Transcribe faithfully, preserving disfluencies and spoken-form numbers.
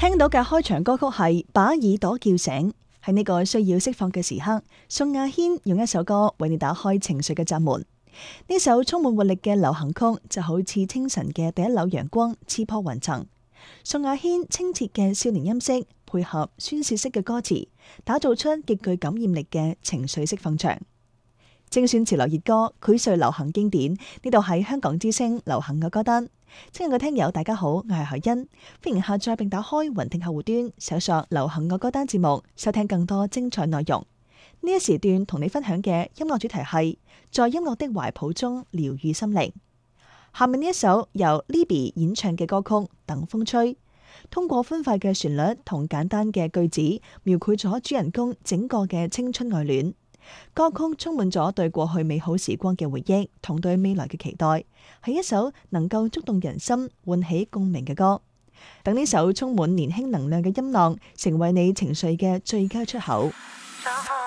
聽到嘅開場歌曲係把耳朵叫醒，喺呢個需要釋放嘅時刻，宋亞軒用一首歌為你打開情緒嘅閘門。呢首充滿活力嘅流行曲就好似清晨嘅第一縷陽光刺破雲層。宋亞軒清澈嘅少年音色配合宣洩式嘅歌詞，打造出極具感染力嘅情緒釋放場。精選潮流熱歌，薈萃流行經典，呢度係香港之聲流行嘅歌單。親愛嘅聽友大家好，我係海欣，歡迎下載並打開雲聽客戶端，搜索流行嘅歌單節目，收聽更多精彩內容。呢一時段同你分享嘅音樂主題係在音樂的懷抱中療癒心靈。下面呢一首由 Libby 演唱嘅歌曲《等風吹》，通過歡快嘅旋律同簡單嘅句子，描繪咗主人公整個嘅青春愛戀。歌曲充滿咗對過去美好時光嘅回憶同對未來嘅期待，係一首能夠觸動人心、喚起共鳴嘅歌。等呢首充滿年輕能量嘅音浪，成為你情緒嘅最佳出口。